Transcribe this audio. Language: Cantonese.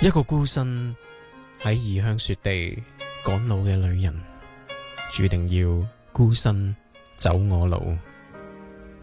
一個孤身喺異鄉雪地趕路嘅旅人，注定要孤身走我路。